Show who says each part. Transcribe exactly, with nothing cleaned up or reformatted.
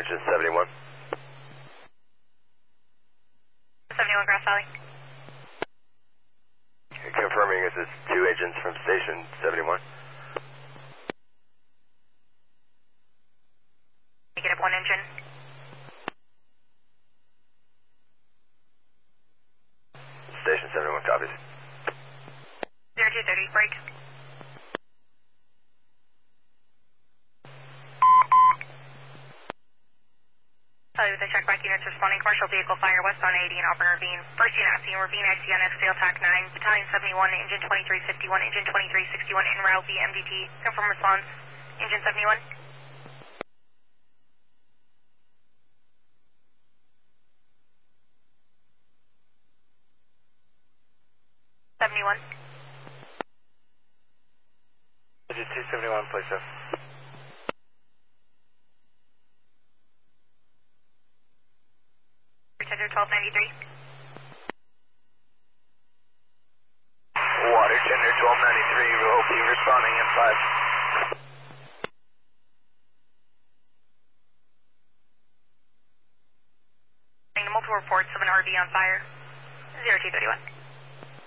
Speaker 1: Engine seventy-one.
Speaker 2: seventy-one Grass Valley.
Speaker 1: Confirming this is two agents from station seventy-one.
Speaker 2: Negative one engine.
Speaker 1: Station seventy-one copies.
Speaker 2: zero two thirty, break. Tell you the check back units responding. Commercial vehicle fire westbound eighty in Auburn Ravine. First unit at scene, Ravine I C on X Field TAC nine. Battalion seventy-one, engine twenty-three fifty-one, engine twenty-three sixty-one, en route via M D T. Confirm response. Engine seventy-one. seventy-one.
Speaker 1: Engine two seventy-one, place up.
Speaker 2: Pretender twelve ninety-three.
Speaker 1: Water tender twelve ninety-three, we hope you responding in five.
Speaker 2: Multiple reports of an R V on fire. zero two thirty-one.